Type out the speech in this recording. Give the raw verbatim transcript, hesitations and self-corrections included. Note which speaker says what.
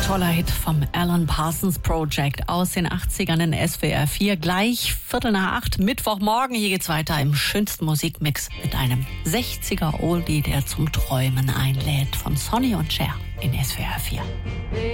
Speaker 1: Toller Hit vom Alan Parsons Project aus den achtzigern in S W R vier. Gleich Viertel nach acht, Mittwochmorgen. Hier geht's weiter im schönsten Musikmix mit einem sechziger Oldie, der zum Träumen einlädt. Von Sonny und Cher in S W R vier.